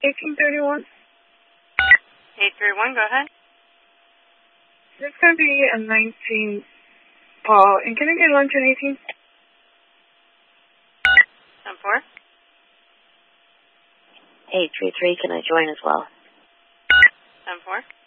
1831. 831, go ahead. This is going to be a 19 Paul. And can I get lunch at 18? 10-4. 833, can I join as well? 10-4.